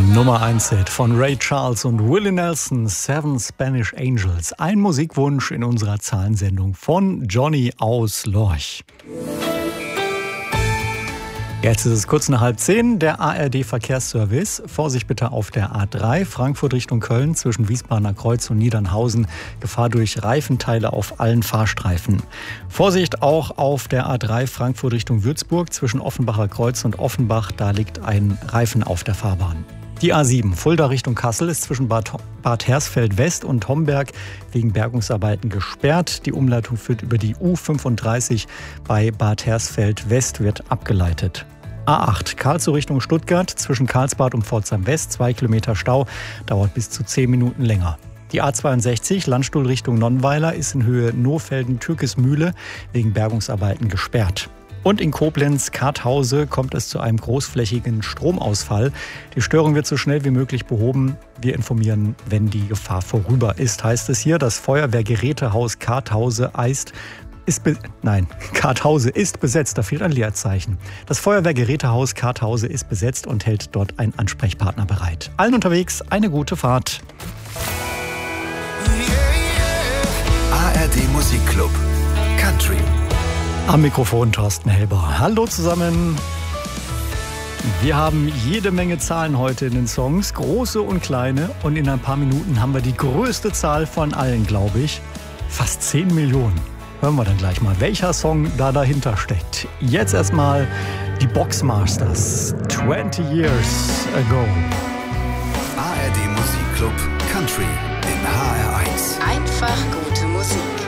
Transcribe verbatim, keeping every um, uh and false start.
Nummer eins Hit von Ray Charles und Willie Nelson, Seven Spanish Angels. Ein Musikwunsch in unserer Zahlensendung von Johnny aus Lorch. Jetzt ist es kurz nach halb zehn, der A R D-Verkehrsservice. Vorsicht bitte auf der A drei, Frankfurt Richtung Köln, zwischen Wiesbadener Kreuz und Niedernhausen. Gefahr durch Reifenteile auf allen Fahrstreifen. Vorsicht auch auf der A drei, Frankfurt Richtung Würzburg, zwischen Offenbacher Kreuz und Offenbach. Da liegt ein Reifen auf der Fahrbahn. Die A sieben, Fulda Richtung Kassel, ist zwischen Bad, Bad Hersfeld West und Homberg wegen Bergungsarbeiten gesperrt. Die Umleitung führt über die U fünfunddreißig bei Bad Hersfeld West, wird abgeleitet. A acht, Karlsruhe Richtung Stuttgart, zwischen Karlsbad und Pforzheim West, zwei Kilometer Stau, dauert bis zu zehn Minuten länger. Die A zweiundsechzig, Landstuhl Richtung Nonnweiler, ist in Höhe Nohfelden-Türkismühle wegen Bergungsarbeiten gesperrt. Und in Koblenz-Karthause kommt es zu einem großflächigen Stromausfall. Die Störung wird so schnell wie möglich behoben. Wir informieren, wenn die Gefahr vorüber ist, heißt es hier. Das Feuerwehrgerätehaus Karthause ist, ist be- Nein, Karthause ist besetzt. Da fehlt ein Leerzeichen. Das Feuerwehrgerätehaus Karthause ist besetzt und hält dort einen Ansprechpartner bereit. Allen unterwegs eine gute Fahrt. A R D Musikclub Country. Am Mikrofon Thorsten Helber. Hallo zusammen. Wir haben jede Menge Zahlen heute in den Songs, große und kleine. Und in ein paar Minuten haben wir die größte Zahl von allen, glaube ich. Fast zehn Millionen. Hören wir dann gleich mal, welcher Song da dahinter steckt. Jetzt erstmal die Boxmasters. twenty years ago. A R D Musikclub Country.